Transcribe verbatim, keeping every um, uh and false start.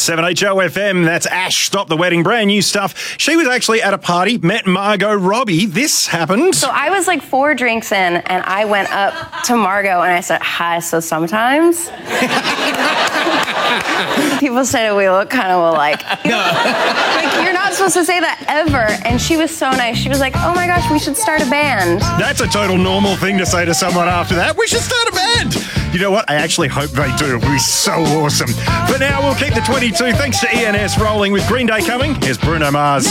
seven H O F M, that's Ash, Stop the Wedding, brand new stuff. She was actually at a party, met Margot Robbie. This happened. So I was like four drinks in, and I went up to Margot and I said, hi, so sometimes people say we look kind of alike. Like, you're not supposed to say that ever. And she was so nice. She was like, oh my gosh, we should start a band. That's a total normal thing to say to someone after that. We should start a band. You know what? I actually hope they do. It would be so awesome. For now, we'll keep the twenty-two. Thanks to E N S rolling with Green Day coming. Here's Bruno Mars.